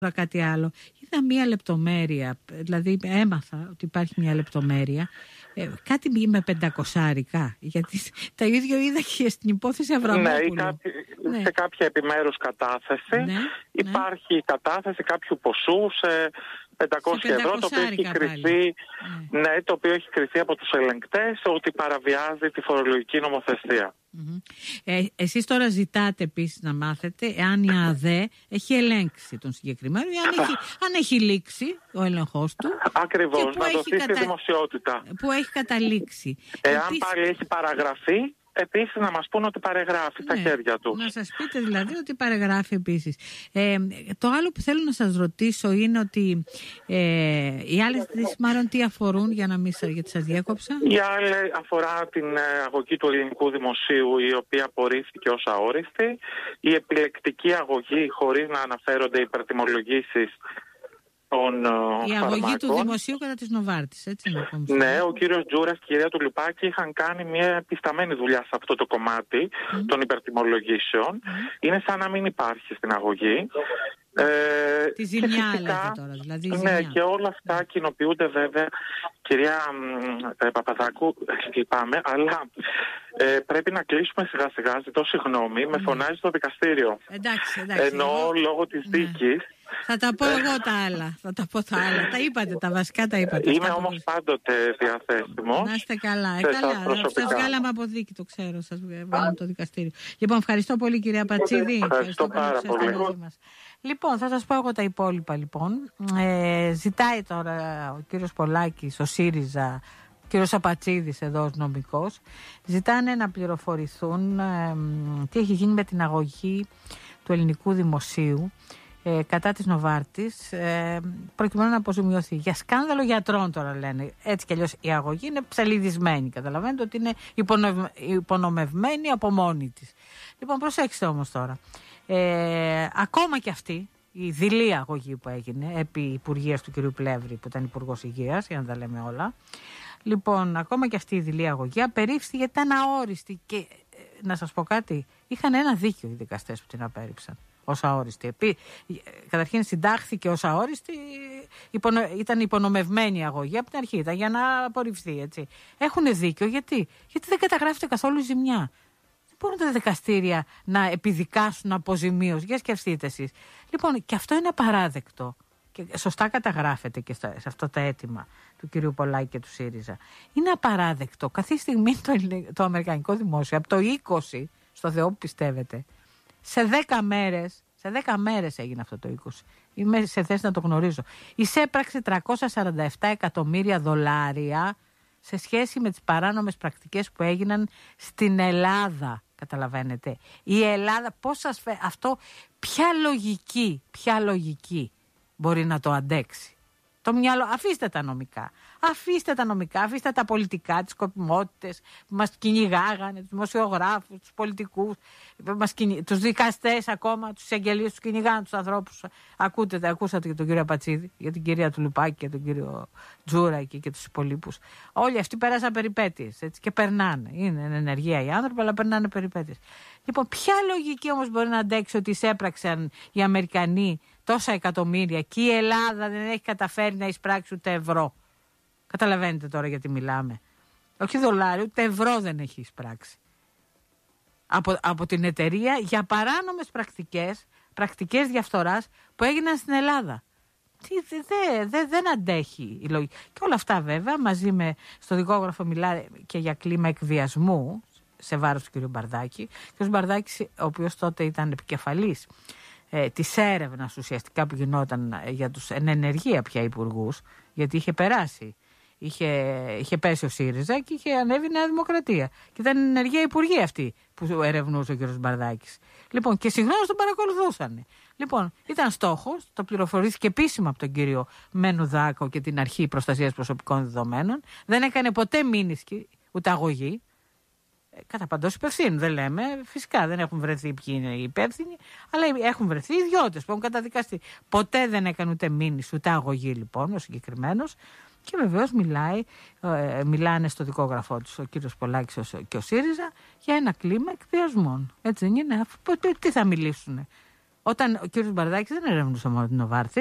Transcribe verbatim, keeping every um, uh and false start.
κάτι άλλο. Είδα μία λεπτομέρεια, δηλαδή έμαθα ότι υπάρχει μία λεπτομέρεια, ε, κάτι με πεντακοσάρικα, γιατί τα ίδιο είδα και στην υπόθεση Αβραμόπουλου. Ναι, κάτι, ναι. σε κάποια επιμέρους κατάθεση ναι, υπάρχει ναι. κατάθεση κάποιου ποσού σε πεντακόσια ευρώ, το οποίο έχει κριθεί, ναι. ναι, το οποίο έχει κριθεί από τους ελεγκτές ότι παραβιάζει τη φορολογική νομοθεσία. Mm-hmm. Ε, εσείς τώρα ζητάτε επίσης να μάθετε εάν η ΑΔΕ έχει ελέγξει τον συγκεκριμένο ή αν έχει, αν έχει λήξει ο έλεγχος του. Ακριβώς, να δοθεί κατα... στη δημοσιότητα. Που έχει καταλήξει. Εάν επίσης... πάλι έχει παραγραφεί, επίσης να μας πούν ότι παρεγράφει ναι, τα χέρια του. Να σας πείτε δηλαδή ότι παρεγράφει επίσης. Ε, το άλλο που θέλω να σας ρωτήσω είναι ότι ε, οι άλλες τρεις μάλλον τι αφορούν, για να μην γιατί σας διέκοψα. Η άλλη αφορά την αγωγή του ελληνικού δημοσίου, η οποία απορρίφθηκε ως αόριστη. Η επιλεκτική αγωγή, χωρίς να αναφέρονται υπερτιμολογήσεις των η αγωγή φαρμάκων. Του δημοσίου κατά της Νοβάρτης, έτσι να πούμε. Ναι, ο κύριος Τζούρας και η κυρία Τουλουπάκη είχαν κάνει μια επισταμένη δουλειά σε αυτό το κομμάτι mm. των υπερτιμολογήσεων. Mm. Είναι σαν να μην υπάρχει στην αγωγή. Ε, τη ζημιά φυσικά, λέτε τώρα, δηλαδή ναι, ζημιά. Και όλα αυτά κοινοποιούνται βέβαια, κυρία ε, Παπαδάκου, λυπάμαι, αλλά ε, πρέπει να κλείσουμε σιγά σιγά, ζητώ συγγνώμη, mm. με φωνάζει στο δικαστήριο. Εντάξει, εντάξει. Ενώ εγώ... λόγω της ναι. δίκης. Θα τα πω εγώ τα άλλα. Θα τα πω τα άλλα. Τα είπατε, τα βασικά τα είπατε. Είμαι όμως πάντοτε διαθέσιμος. Να είστε καλά. Ε, καλά. Σας βγάλαμε από δίκη, το ξέρω. Σας βγάλαμε το δικαστήριο. Λοιπόν, ευχαριστώ πολύ κυρία Πατσίδη. Ευχαριστώ, ευχαριστώ πάρα πολύ. Μας. Λοιπόν, θα σας πω εγώ τα υπόλοιπα λοιπόν. Ε, ζητάει τώρα ο κύριος Πολάκης, ο ΣΥΡΙΖΑ, ο κύριος Απατσίδης εδώ ως νομικός, ζητάνε να πληροφορηθούν ε, τι έχει γίνει με την αγωγή του ελληνικού δημοσίου Ε, κατά της Νοβάρτης ε, προκειμένου να αποζημιωθεί για σκάνδαλο γιατρών τώρα λένε. Έτσι κι αλλιώς η αγωγή είναι ψαλιδισμένη, καταλαβαίνετε ότι είναι υπονομευμένη από μόνη της. Λοιπόν, προσέξτε όμως τώρα, ε, ακόμα κι αυτή η δειλή αγωγή που έγινε επί υπουργείας του κ. Πλεύρη, που ήταν υπουργός υγείας, για να τα λέμε όλα, λοιπόν, ακόμα κι αυτή η δειλή αγωγή απερίφθη γιατί ήταν αόριστη και ε, να σας πω κάτι, είχαν ένα δίκιο οι δικαστές που την απέρριψαν ως αόριστη. Επί, καταρχήν συντάχθηκε ως αόριστη, υπονο, ήταν υπονομευμένη η αγωγή από την αρχή, ήταν για να απορριφθεί, έτσι. Έχουν δίκιο, γιατί, γιατί δεν καταγράφεται καθόλου ζημιά. Δεν μπορούν τα δικαστήρια να επιδικάσουν αποζημίωση. Για σκεφτείτε εσείς. Λοιπόν, και αυτό είναι απαράδεκτο. Και σωστά καταγράφεται και σε αυτό το αίτημα του κυρίου Πολάκη και του ΣΥΡΙΖΑ. Είναι απαράδεκτο. Κάθε στιγμή το, το αμερικανικό δημόσιο, από το είκοσι, στο Θεό που πιστεύετε, σε δέκα μέρες, σε δέκα μέρες έγινε αυτό το είκοσι. Είμαι σε θέση να το γνωρίζω. Εισέπραξε τριακόσια σαράντα επτά εκατομμύρια δολάρια σε σχέση με τις παράνομες πρακτικές που έγιναν στην Ελλάδα. Καταλαβαίνετε. Η Ελλάδα, πώς σας φε... αυτό, ποια λογική, ποια λογική μπορεί να το αντέξει. Το μυαλό, αφήστε τα νομικά. Αφήστε τα νομικά, αφήστε τα πολιτικά, τις σκοπιμότητες που μας κυνηγάγανε, τους δημοσιογράφους, τους πολιτικούς, μας κυνη... τους δικαστές ακόμα, τους εισαγγελίες, τους κυνηγάνε τους ανθρώπους. Ακούτε, ακούσατε και τον κύριο Πατσίδη, για την κυρία Τουλουπάκη και τον κύριο Τζούρακη και τους υπολείπους. Όλοι αυτοί πέρασαν περιπέτειες, έτσι, και περνάνε. Είναι ενεργεία οι άνθρωποι, αλλά περνάνε περιπέτειες. Λοιπόν, ποια λογική όμως μπορεί να αντέξει ότι εισέπραξαν οι Αμερικανοί τόσα εκατομμύρια και η Ελλάδα δεν έχει καταφέρει να εισπράξει ούτε ευρώ. Καταλαβαίνετε τώρα γιατί μιλάμε. Όχι δολάριο, ούτε ευρώ δεν έχει εισπράξει. Από, από την εταιρεία για παράνομες πρακτικές, πρακτικές διαφθοράς που έγιναν στην Ελλάδα. Δεν δε, δε, δεν αντέχει η λογική. Και όλα αυτά βέβαια μαζί με στο δικόγραφο μιλάει και για κλίμα εκβιασμού σε βάρος του κ. Μπαρδάκη. Και ο Μπαρδάκης, ο οποίος τότε ήταν επικεφαλής ε, της έρευνας ουσιαστικά που γινόταν για τους εν ενεργεία πια υπουργούς, γιατί είχε περάσει. Είχε, είχε πέσει ο ΣΥΡΙΖΑ και είχε ανέβει η Νέα Δημοκρατία. Και ήταν ενεργεία υπουργοί αυτή που ερευνούσε ο κ. Μπαρδάκης. Λοιπόν, και συγχρόνως τον παρακολουθούσαν. Λοιπόν, ήταν στόχος, το πληροφορήθηκε επίσημα από τον κύριο Μενουδάκο και την Αρχή Προστασίας Προσωπικών Δεδομένων. Δεν έκανε ποτέ μήνυση ούτε αγωγή. Κατά παντός υπευθύνου, δεν λέμε. Φυσικά δεν έχουν βρεθεί ποιοι είναι οι υπεύθυνοι, αλλά έχουν βρεθεί ιδιώτες που έχουν καταδικαστεί. Ποτέ δεν έκανε ούτε μήνυση ούτε αγωγή, λοιπόν, ο συγκεκριμένος. Και βεβαίως μιλάει, ε, μιλάνε στο δικόγραφό τους ο κύριος Πολάκης και ο ΣΥΡΙΖΑ για ένα κλίμα εκβιασμών. Έτσι δεν είναι? Τι θα μιλήσουνε? Όταν ο κύριος Μπαρδάκης δεν ερευνούσε μόνο την Νοβάρτης.